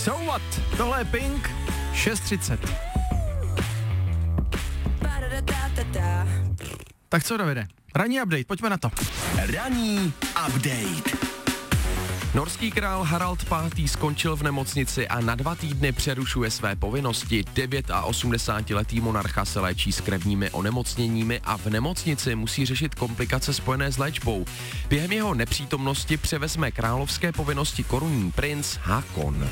So what? Tohle je Pink, 6:30. Tak co, Davide? Ranní update, pojďme na to. Ranní update. Norský král Harald V. skončil v nemocnici a na 2 týdny přerušuje své povinnosti. 89letý monarcha se léčí s krevními onemocněními a v nemocnici musí řešit komplikace spojené s léčbou. Během jeho nepřítomnosti převezme královské povinnosti korunní princ Hákon.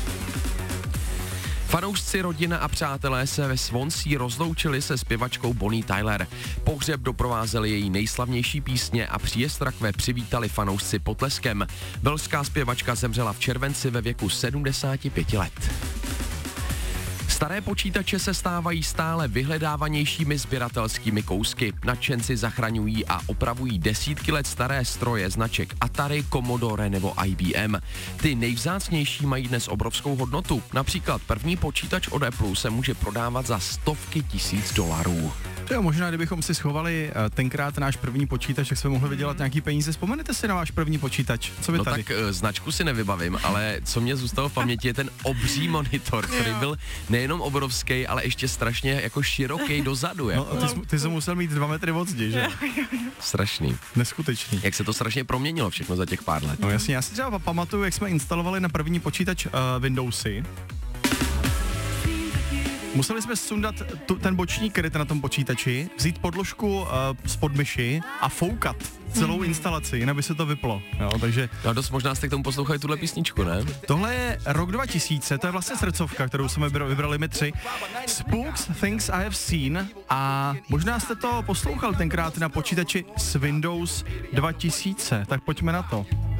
Fanoušci, rodina a přátelé se ve Swansea rozloučili se zpěvačkou Bonnie Tyler. Pohřeb doprovázely její nejslavnější písně a příjezd rakve přivítali fanoušci potleskem. Welská zpěvačka zemřela v červenci ve věku 75 let. Staré počítače se stávají stále vyhledávanějšími sběratelskými kousky. Nadšenci zachraňují a opravují desítky let staré stroje značek Atari, Commodore nebo IBM. Ty nejvzácnější mají dnes obrovskou hodnotu. Například první počítač od Apple se může prodávat za stovky tisíc dolarů. Jo, možná, kdybychom si schovali tenkrát náš první počítač, tak jsme mohli vydělat nějaký peníze. Vzpomenete si na váš první počítač? Co vy tady? Tak značku si nevybavím, ale co mě zůstalo v paměti je ten obří monitor, který byl nejenom obrovský, ale ještě strašně jako široký dozadu. Jako. No, ty jsi musel mít 2 metry od zdi, že? Strašný. Neskutečný. Jak se to strašně proměnilo všechno za těch pár let. No jasně, já si třeba pamatuju, jak jsme instalovali na první počítač Windowsy. Museli jsme sundat ten boční kryt na tom počítači, vzít podložku spod myši a foukat celou instalaci, jinak by se to vyplo. Jo, takže... No dost možná jste k tomu poslouchali tuhle písničku, ne? Tohle je rok 2000, to je vlastně srdcovka, kterou jsme vybrali my 3. Spooks Things I Have Seen a možná jste to poslouchal tenkrát na počítači s Windows 2000, tak pojďme na to.